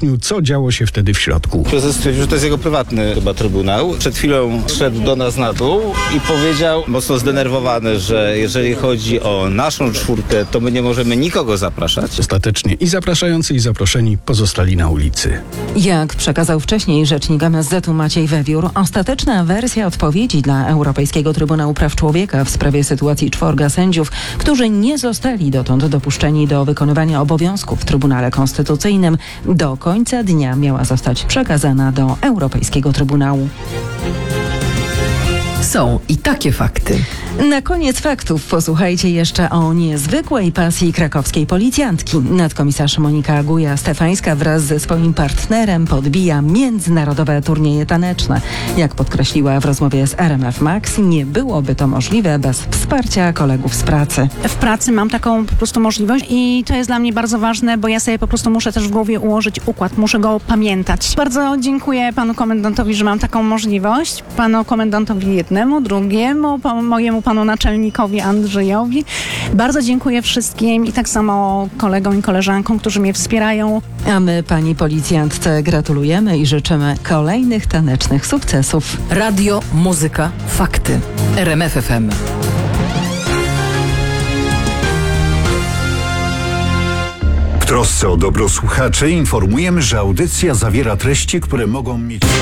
wyjaśnił, co działo się wtedy w środku. Prezes stwierdził, że to jest jego prywatny chyba trybunał. Przed chwilą szedł do nas na dół i powiedział, mocno zdenerwowany, że jeżeli chodzi o naszą czwórkę, to my nie możemy nikogo zapraszać. Ostatecznie i zapraszający, i zaproszeni pozostali na ulicy. Jak przekazał wcześniej rzecznik MSZ-u Maciej Wewiór, ostateczna wersja odpowiedzi dla Europejskiego Trybunału Praw Człowieka w sprawie sytuacji 4 sędziów, którzy nie zostali dotąd dopuszczeni do wykonywania obowiązków w Trybunale Konstytucyjnym, do końca dnia miała zostać przekazana do Europejskiego Trybunału. Są i takie fakty. Na koniec faktów posłuchajcie jeszcze o niezwykłej pasji krakowskiej policjantki. Nadkomisarz Monika Guja-Stefańska wraz ze swoim partnerem podbija międzynarodowe turnieje taneczne. Jak podkreśliła w rozmowie z RMF Max, nie byłoby to możliwe bez wsparcia kolegów z pracy. W pracy mam taką po prostu możliwość i to jest dla mnie bardzo ważne, bo ja sobie po prostu muszę też w głowie ułożyć układ, muszę go pamiętać. Bardzo dziękuję panu komendantowi, że mam taką możliwość. Panu komendantowi jednemu, drugiemu, mojemu panu naczelnikowi Andrzejowi. Bardzo dziękuję wszystkim i tak samo kolegom i koleżankom, którzy mnie wspierają. A my pani policjantce gratulujemy i życzymy kolejnych tanecznych sukcesów. Radio, muzyka, fakty. RMF FM. W trosce o dobro słuchaczy informujemy, że audycja zawiera treści, które mogą mieć...